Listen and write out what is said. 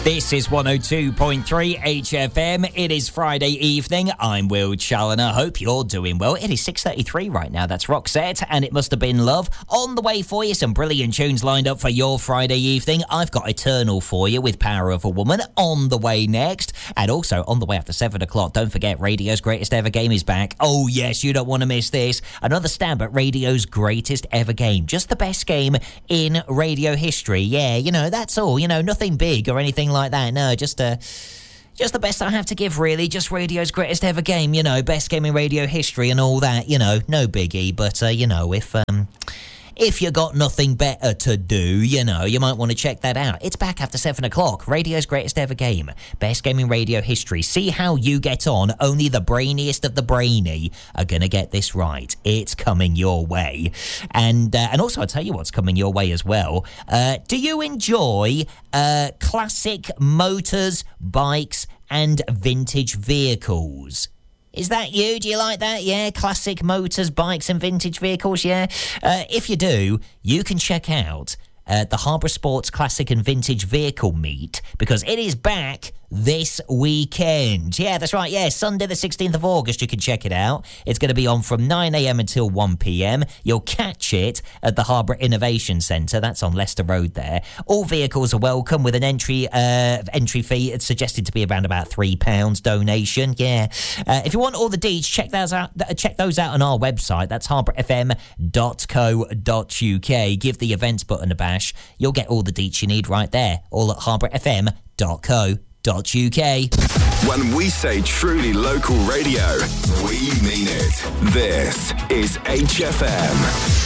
This is 102.3 HFM. It is Friday evening. I'm Will Challoner. Hope you're doing well. It is 6:33 right now. That's Roxette, and It Must Have Been Love. On the way for you, some brilliant tunes lined up for your Friday evening. I've got Eternal for you with Power of a Woman on the way next. And also on the way after 7 o'clock, don't forget radio's greatest ever game is back. Oh yes, you don't want to miss this. Another stab at radio's greatest ever game. Just the best game in radio history. Yeah, you know, that's all. You know, nothing big or anything like that. No, just the best I have to give, really. Just radio's greatest ever game, you know, best game in radio history and all that, you know, no biggie. But, you know, if you got nothing better to do, you know, you might want to check that out. It's back after 7 o'clock. Radio's greatest ever game. Best game in radio history. See how you get on. Only the brainiest of the brainy are going to get this right. It's coming your way. And also, I'll tell you what's coming your way as well. Do you enjoy classic motors, bikes, and vintage vehicles? Is that you? Do you like that? Yeah, classic motors, bikes and vintage vehicles, yeah? If you do, you can check out the Harbour Sports Classic and Vintage Vehicle Meet, because it is back this weekend. Yeah, that's right. Yeah, Sunday the 16th of August, you can check it out. It's going to be on from 9am until 1pm. You'll catch it at the Harbour Innovation Centre. That's on Leicester Road there. All vehicles are welcome with an entry fee. It's suggested to be around about £3 donation. Yeah. If you want all the deets, check those out on our website. That's harbourfm.co.uk. Give the events button a bash. You'll get all the deets you need right there. All at harbourfm.co.uk. When we say truly local radio, we mean it. This is HFM.